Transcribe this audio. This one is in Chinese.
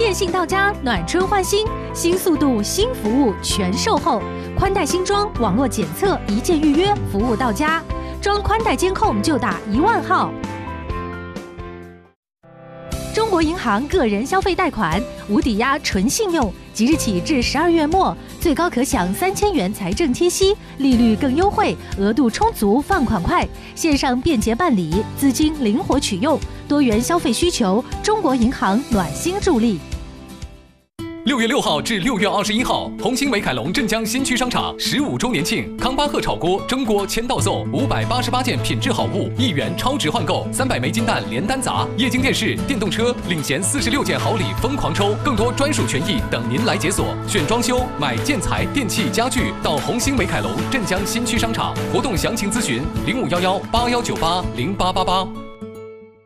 电信到家，暖春换新，新速度、新服务全售后，宽带新装，网络检测，一键预约，服务到家。装宽带监控就打10000号。中国银行个人消费贷款无抵押纯信用，即日起至12月末，最高可享3000元财政贴息，利率更优惠，额度充足，放款快，线上便捷办理，资金灵活取用，多元消费需求，中国银行暖心助力。 6月6号至6月21号，红星美凯龙镇江新区商场15周年庆，康巴赫炒锅、蒸锅签到送588件品质好物，1元超值换购，300枚金蛋连单砸，液晶电视、电动车领衔46件好礼疯狂抽，更多专属权益等您来解锁。选装修、买建材、电器、家具，到红星美凯龙镇江新区商场。活动详情咨询051181980888。